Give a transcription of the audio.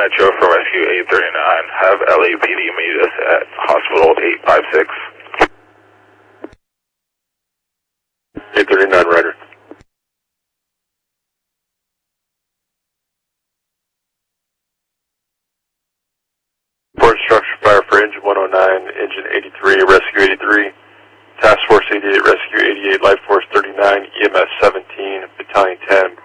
Metro for Rescue 839. Have LAPD meet us at Hospital 856. 839, Ryder. Report structure fire for engine 109, engine 83, rescue 83, task force 88, rescue 88, life force 39, EMS 17, battalion 10,